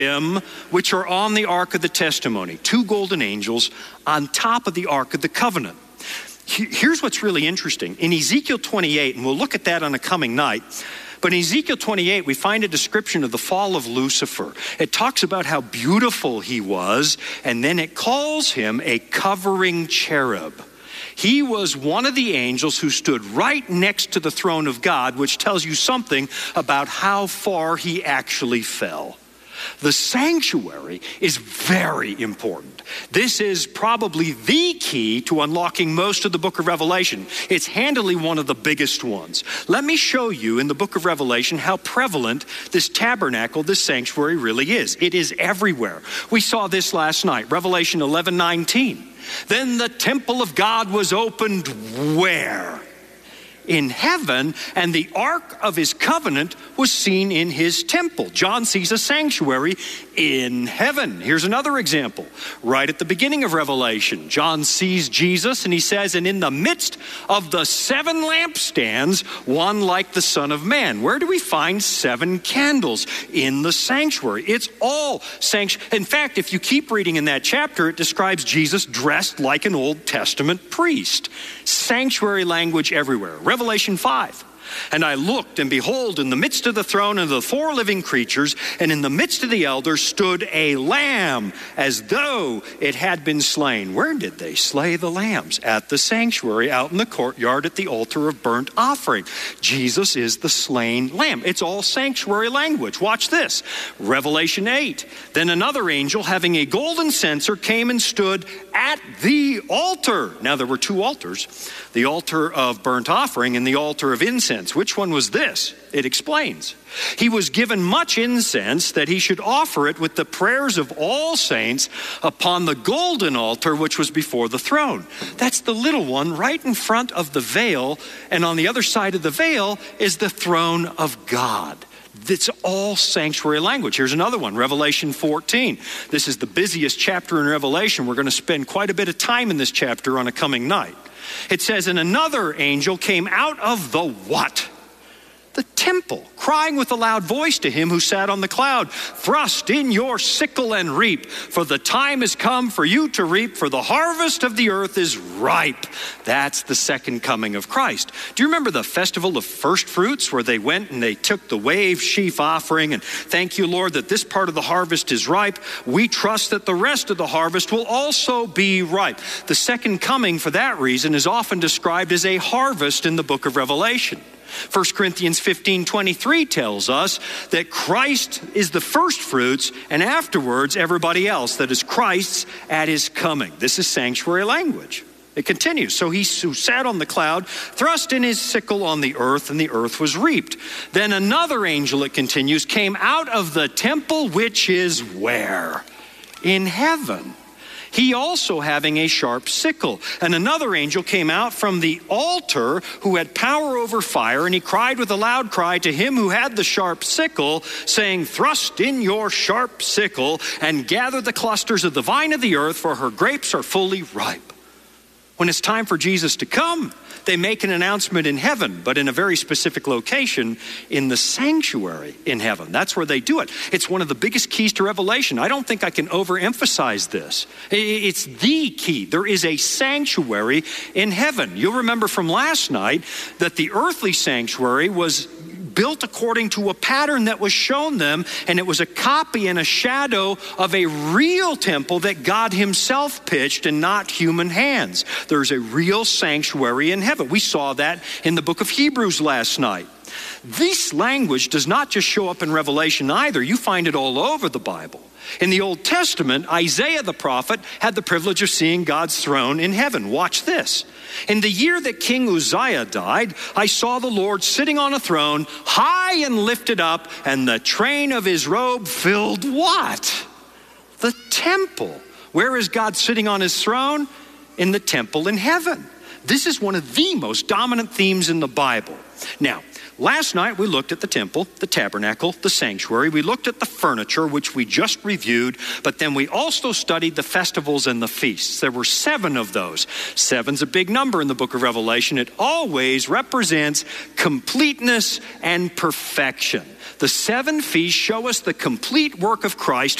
which are on the Ark of the Testimony, 2 golden angels on top of the Ark of the Covenant. Here's what's really interesting. In Ezekiel 28, and we'll look at that on a coming night, but in Ezekiel 28, we find a description of the fall of Lucifer. It talks about how beautiful he was, and then it calls him a covering cherub. He was one of the angels who stood right next to the throne of God, which tells you something about how far he actually fell. The sanctuary is very important. This is probably the key to unlocking most of the book of Revelation. It's handily one of the biggest ones. Let me show you in the book of Revelation how prevalent this tabernacle, this sanctuary really is. It is everywhere. We saw this last night, Revelation 11:19. Then the temple of God was opened where? In heaven, and the ark of his covenant was seen in his temple. John sees a sanctuary in heaven. Here's another example. Right at the beginning of Revelation, John sees Jesus and he says, and in the midst of the 7 lampstands, one like the Son of Man. Where do we find 7 candles? In the sanctuary. It's all sanctuary. In fact, if you keep reading in that chapter, it describes Jesus dressed like an Old Testament priest. Sanctuary language everywhere. Revelation 5. And I looked, and behold, in the midst of the throne and the 4 living creatures, and in the midst of the elders stood a lamb, as though it had been slain. Where did they slay the lambs? At the sanctuary, out in the courtyard at the altar of burnt offering. Jesus is the slain lamb. It's all sanctuary language. Watch this. Revelation 8. Then another angel, having a golden censer, came and stood at the altar. Now there were 2 altars, the altar of burnt offering and the altar of incense. Which one was this? It explains. He was given much incense that he should offer it with the prayers of all saints upon the golden altar which was before the throne. That's the little one right in front of the veil, and on the other side of the veil is the throne of God. It's all sanctuary language. Here's another one, Revelation 14. This is the busiest chapter in Revelation. We're going to spend quite a bit of time in this chapter on a coming night. It says, and another angel came out of the what? The temple, crying with a loud voice to him who sat on the cloud, thrust in your sickle and reap, for the time has come for you to reap, for the harvest of the earth is ripe. That's the second coming of Christ. Do you remember the festival of first fruits, where they went and they took the wave sheaf offering, and thank you, Lord, that this part of the harvest is ripe. We trust that the rest of the harvest will also be ripe. The second coming, for that reason, is often described as a harvest in the book of Revelation. 1 Corinthians 15:23 tells us that Christ is the first fruits, and afterwards everybody else, that is Christ's at his coming. This is sanctuary language. It continues. So he who sat on the cloud thrust in his sickle on the earth, and the earth was reaped. Then another angel, it continues, came out of the temple, which is where? In heaven. He also having a sharp sickle. And another angel came out from the altar who had power over fire, and he cried with a loud cry to him who had the sharp sickle, saying, thrust in your sharp sickle and gather the clusters of the vine of the earth, for her grapes are fully ripe. When it's time for Jesus to come, they make an announcement in heaven, but in a very specific location in the sanctuary in heaven. That's where they do it. It's one of the biggest keys to Revelation. I don't think I can overemphasize this. It's the key. There is a sanctuary in heaven. You'll remember from last night that the earthly sanctuary was built according to a pattern that was shown them, and it was a copy and a shadow of a real temple that God himself pitched and not human hands. There's a real sanctuary in heaven. We saw that in the book of Hebrews last night. This language does not just show up in Revelation either. You find it all over the Bible. In the Old Testament, Isaiah the prophet had the privilege of seeing God's throne in heaven. Watch this. In the year that King Uzziah died, I saw the Lord sitting on a throne, high and lifted up, and the train of his robe filled what? The temple. Where is God sitting on his throne? In the temple in heaven. This is one of the most dominant themes in the Bible. Now, Last night we looked at the temple, the tabernacle, the sanctuary. We looked at the furniture, which we just reviewed, but then we also studied the festivals and the feasts. There were 7 of those. 7's a big number in the book of Revelation. It always represents completeness and perfection. The 7 feasts show us the complete work of Christ